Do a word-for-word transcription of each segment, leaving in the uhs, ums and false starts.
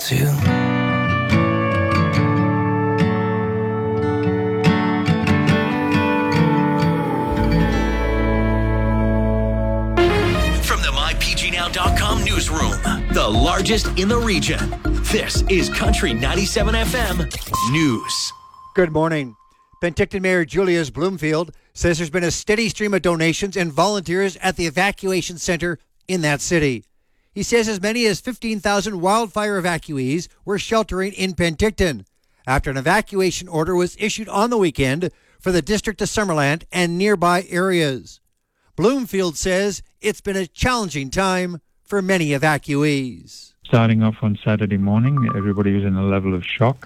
too. From the my p g now dot com newsroom, the largest in the region, this is Country ninety-seven F M News. Good morning. Penticton Mayor Julius Bloomfield says there's been a steady stream of donations and volunteers at the evacuation center in that city. He says as many as fifteen thousand wildfire evacuees were sheltering in Penticton after an evacuation order was issued on the weekend for the district of Summerland and nearby areas. Bloomfield says it's been a challenging time for many evacuees. Starting off on Saturday morning, everybody was in a level of shock.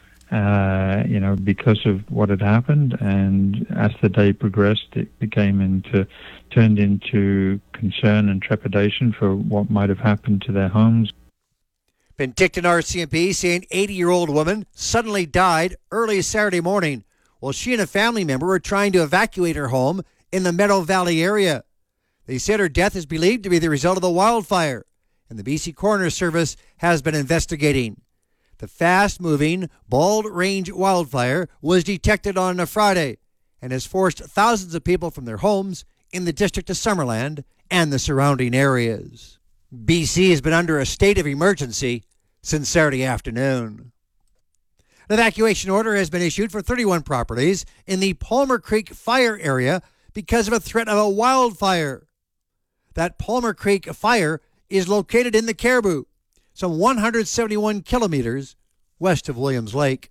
Uh, you know, because of what had happened, and as the day progressed, it became into turned into concern and trepidation for what might have happened to their homes. Penticton R C M P say an eighty-year-old woman suddenly died early Saturday morning while she and a family member were trying to evacuate her home in the Meadow Valley area. They said her death is believed to be the result of the wildfire, and the B C Coroner Service has been investigating. The fast-moving Bald Range wildfire was detected on a Friday and has forced thousands of people from their homes in the district of Summerland and the surrounding areas. B C has been under a state of emergency since Saturday afternoon. An evacuation order has been issued for thirty-one properties in the Palmer Creek fire area because of a threat of a wildfire. That Palmer Creek fire is located in the Caribou, some one hundred seventy-one kilometers west of Williams Lake.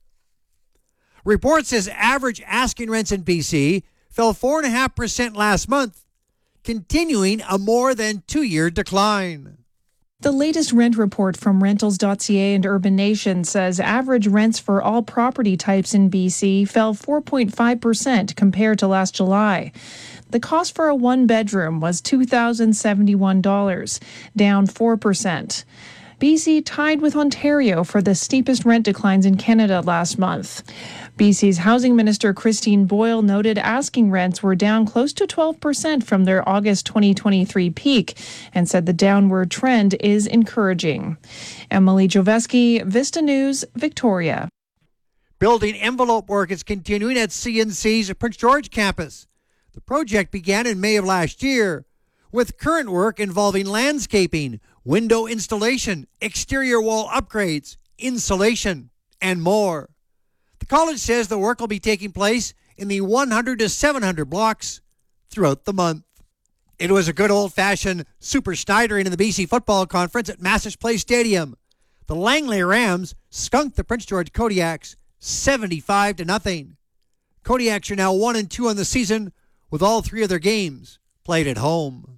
Report says average asking rents in B C fell four point five percent last month, continuing a more than two-year decline. The latest rent report from rentals dot c a and Urban Nation says average rents for all property types in B C fell four point five percent compared to last July. The cost for a one-bedroom was two thousand seventy-one dollars, down four percent. B C tied with Ontario for the steepest rent declines in Canada last month. B C's Housing Minister Christine Boyle noted asking rents were down close to twelve percent from their August twenty twenty-three peak and said the downward trend is encouraging. Emily Joveski, Vista News, Victoria. Building envelope work is continuing at C N C's Prince George campus. The project began in May of last year, with current work involving landscaping, window installation, exterior wall upgrades, insulation, and more. The college says the work will be taking place in the one hundred to seven hundred blocks throughout the month. It was a good old-fashioned Super Schneidering in the B C Football Conference at Masters Place Stadium. The Langley Rams skunked the Prince George Kodiaks seventy-five to nothing. Kodiaks are now one and two on the season, with all three of their games played at home.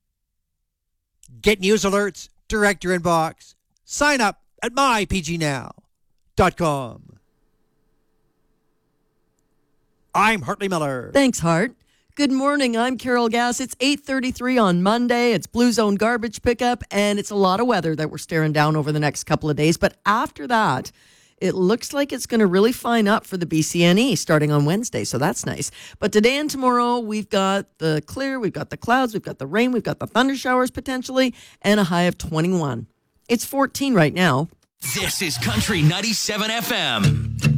Get news alerts direct to your inbox. Sign up at my p g now dot com. I'm Hartley Miller. Thanks, Hart. Good morning. I'm Carol Gass. It's eight thirty-three on Monday. It's Blue Zone garbage pickup, and it's a lot of weather that we're staring down over the next couple of days. But after that, it looks like it's going to really fine up for the B C N E starting on Wednesday, so that's nice. But today and tomorrow, we've got the clear, we've got the clouds, we've got the rain, we've got the thunder showers potentially, and a high of twenty-one. It's fourteen right now. This is Country ninety-seven F M.